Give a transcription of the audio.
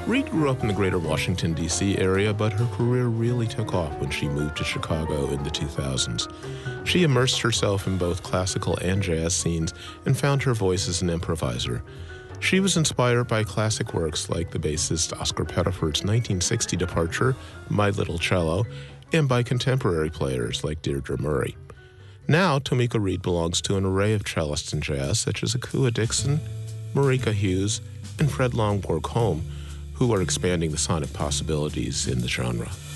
Reed grew up in the greater Washington, D.C. area, but her career really took off when she moved to Chicago in the 2000s. She immersed herself in both classical and jazz scenes and found her voice as an improviser. She was inspired by classic works like the bassist Oscar Pettiford's 1960 departure, My Little Cello, and by contemporary players like Deirdre Murray. Now, Tomiko Reed belongs to an array of cellists in jazz such as Akua Dixon, Marika Hughes, and Fred Longborg Holm, who are expanding the sonic possibilities in the genre.